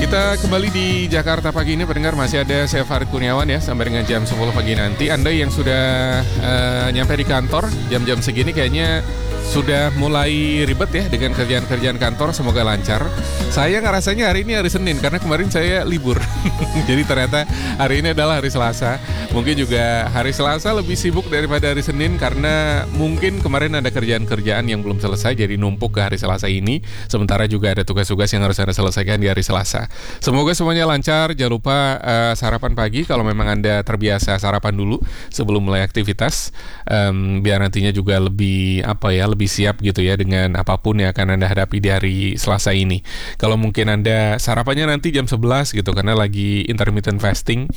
kita kembali di Jakarta pagi ini, pendengar. Masih ada saya Farid Kurniawan ya, sampai dengan jam 10 pagi nanti. Anda yang sudah nyampe di kantor jam-jam segini kayaknya sudah mulai ribet ya dengan kerjaan-kerjaan kantor, semoga lancar. Saya ngerasanya hari ini hari Senin karena kemarin saya libur. Jadi ternyata hari ini adalah hari Selasa. Mungkin juga hari Selasa lebih sibuk daripada hari Senin karena mungkin kemarin ada kerjaan-kerjaan yang belum selesai jadi numpuk ke hari Selasa ini. Sementara juga ada tugas-tugas yang harus Anda selesaikan di hari Selasa. Semoga semuanya lancar. Jangan lupa sarapan pagi kalau memang Anda terbiasa sarapan dulu sebelum mulai aktivitas, biar nantinya juga lebih lebih siap gitu ya dengan apapun yang akan Anda hadapi di hari Selasa ini. Kalau mungkin Anda sarapannya nanti jam 11 gitu karena lagi intermittent fasting,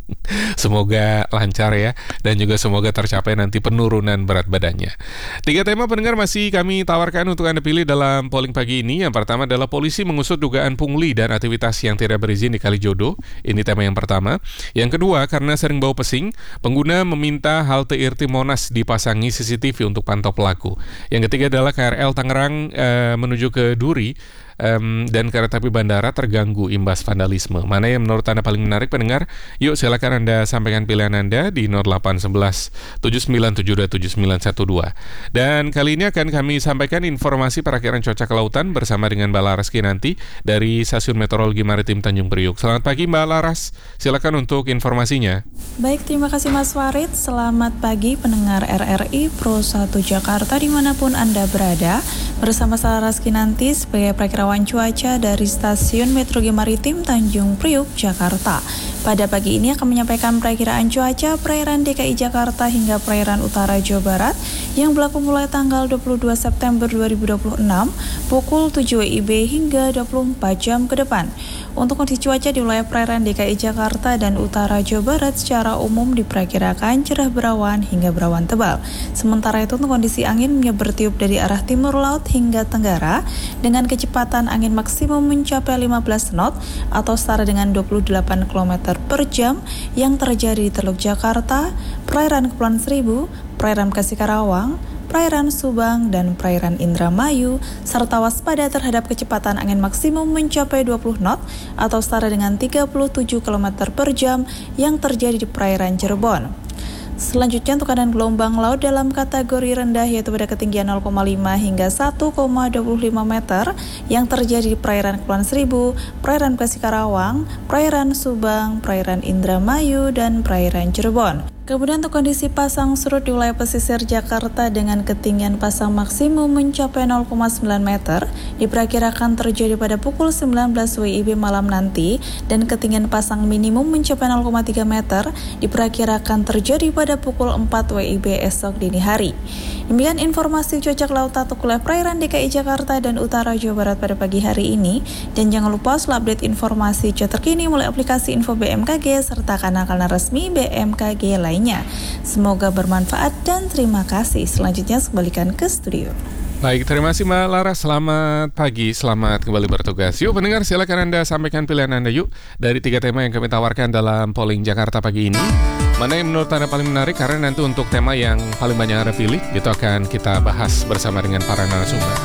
semoga lancar ya, dan juga semoga tercapai nanti penurunan berat badannya. 3 tema pendengar masih kami tawarkan untuk Anda pilih dalam polling pagi ini. Yang pertama adalah polisi mengusut dugaan pungli dan aktivitas yang tidak berizin di Kalijodo. Ini tema yang pertama. Yang kedua, karena sering bau pesing, pengguna meminta halte IRT Monas dipasangi CCTV untuk pantau pelaku. Yang ketiga adalah KRL Tangerang menuju ke Duri dan kereta api bandara terganggu imbas vandalisme. Mana yang menurut Anda paling menarik pendengar? Yuk silakan Anda sampaikan pilihan Anda di 0811 7972 7912. Dan kali ini akan kami sampaikan informasi perakiran cuaca kelautan bersama dengan Mbak Laras Kinanti dari Stasiun Meteorologi Maritim Tanjung Priuk. Selamat pagi Mbak Laras, silakan untuk informasinya. Baik, terima kasih Mas Farid. Selamat pagi pendengar RRI Pro 1 Jakarta dimanapun Anda berada. Bersama saya Laras Kinanti sebagai perakirawan cuaca dari Stasiun Meteorologi Maritim Tanjung Priuk, Jakarta. Pada pagi ini akan menyampaikan perakiraan cuaca perairan DKI Jakarta hingga perairan utara Jawa Barat yang berlaku mulai tanggal 22 September 2026 pukul 7 WIB hingga 24 jam ke depan. Untuk kondisi cuaca di wilayah perairan DKI Jakarta dan utara Jawa Barat secara umum diperkirakan cerah berawan hingga berawan tebal. Sementara itu untuk kondisi angin bertiup dari arah timur laut hingga tenggara dengan kecepatan angin maksimum mencapai 15 knot atau setara dengan 28 km per jam yang terjadi di Teluk Jakarta, perairan Kepulauan Seribu, perairan Bekasi Karawang, perairan Subang, dan perairan Indramayu, serta waspada terhadap kecepatan angin maksimum mencapai 20 knot atau setara dengan 37 km per jam yang terjadi di perairan Cirebon. Selanjutnya untuk keadaan gelombang laut dalam kategori rendah yaitu pada ketinggian 0,5 hingga 1,25 meter yang terjadi di perairan Kepulauan Seribu, perairan Bekasi Karawang, perairan Subang, perairan Indramayu, dan perairan Cirebon. Kemudian untuk kondisi pasang surut di wilayah pesisir Jakarta dengan ketinggian pasang maksimum mencapai 0,9 meter diperkirakan terjadi pada pukul 19 WIB malam nanti dan ketinggian pasang minimum mencapai 0,3 meter diperkirakan terjadi pada pukul 4 WIB esok dini hari. Demikian informasi cuaca laut atau wilayah perairan DKI Jakarta dan utara Jawa Barat pada pagi hari ini. Dan jangan lupa selalu update informasi cuaca terkini melalui aplikasi Info BMKG serta kanal-kanal resmi BMKG lainnya. Semoga bermanfaat dan terima kasih. Selanjutnya kembalikan ke studio. Baik, terima kasih Mbak Laras. Selamat pagi, selamat kembali bertugas. Yuk pendengar, silakan Anda sampaikan pilihan Anda yuk dari 3 tema yang kami tawarkan dalam polling Jakarta pagi ini. Mana yang menurut Anda paling menarik? Karena nanti untuk tema yang paling banyak Anda pilih itu akan kita bahas bersama dengan para narasumber.